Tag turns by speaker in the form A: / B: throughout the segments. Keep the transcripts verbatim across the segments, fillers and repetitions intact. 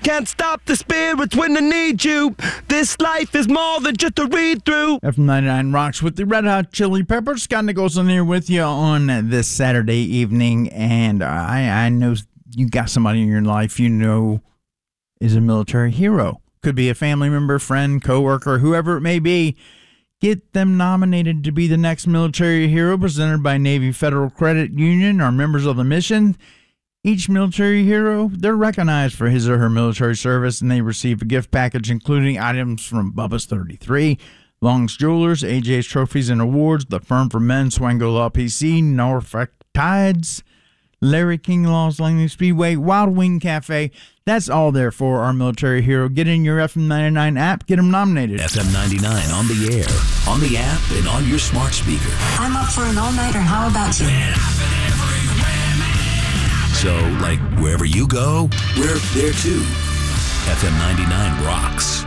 A: Can't stop the spirits when they need you. This life is more than just a read-through.
B: F M ninety-nine rocks with the Red Hot Chili Peppers. Scott Nicholson here with you on this Saturday evening, and I, I know you got somebody in your life you know is a military hero. Could be a family member, friend, coworker, whoever it may be. Get them nominated to be the next military hero presented by Navy Federal Credit Union or members of the mission. Each military hero, they're recognized for his or her military service, and they receive a gift package including items from Bubba's thirty-three, Long's Jewelers, A J's Trophies and Awards, The Firm for Men, Swango Law P C, Norfolk Tides, Larry King Law's Langley Speedway, Wild Wing Cafe. That's all there for our military hero. Get in your F M ninety-nine app. Get them nominated.
C: F M ninety-nine on the air, on the app, and on your smart speaker.
D: I'm up for an all-nighter. How about you?
C: So, like, wherever you go, we're there too. F M ninety-nine rocks.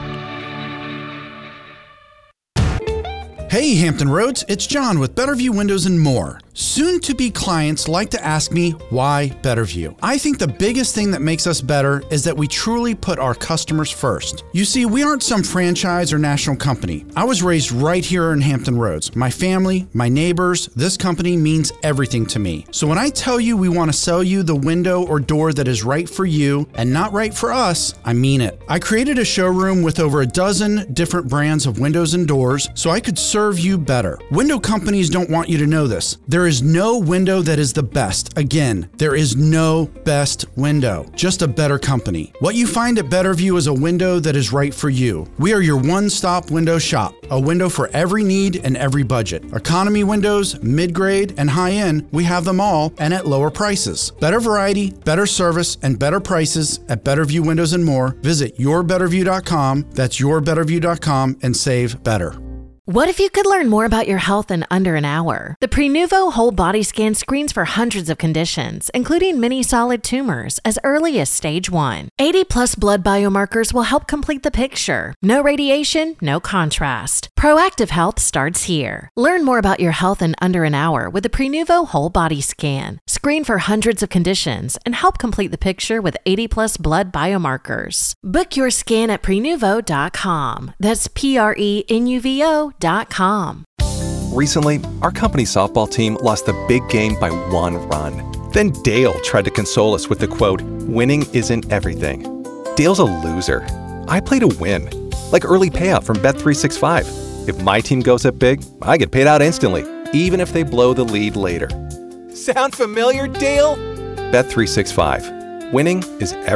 E: Hey Hampton Roads, it's John with Betterview Windows and More. Soon-to-be clients like to ask me, why Betterview? I think the biggest thing that makes us better is that we truly put our customers first. You see, we aren't some franchise or national company. I was raised right here in Hampton Roads. My family, my neighbors, this company means everything to me. So when I tell you we want to sell you the window or door that is right for you and not right for us, I mean it. I created a showroom with over a dozen different brands of windows and doors so I could serve you better. Window companies don't want you to know this. There is no window that is the best. Again, there is no best window, just a better company. What you find at Betterview is a window that is right for you. We are your one-stop window shop, a window for every need and every budget. Economy windows, mid-grade, and high-end, we have them all and at lower prices. Better variety, better service, and better prices at Betterview Windows and More. Visit your betterview dot com. That's your betterview dot com and save better.
F: What if you could learn more about your health in under an hour? The Prenuvo Whole Body Scan screens for hundreds of conditions, including many solid tumors, as early as stage one. eighty plus blood biomarkers will help complete the picture. No radiation, no contrast. Proactive health starts here. Learn more about your health in under an hour with the Prenuvo Whole Body Scan. Screen for hundreds of conditions and help complete the picture with eighty plus blood biomarkers. Book your scan at prenuvo dot com. That's P R E N U V O dot com.
G: Recently, our company softball team lost the big game by one run. Then Dale tried to console us with the quote, "Winning isn't everything." Dale's a loser. I play to win, like early payout from Bet three sixty-five. If my team goes up big, I get paid out instantly, even if they blow the lead later. Sound familiar, Dale? Bet three sixty-five. Winning is everything.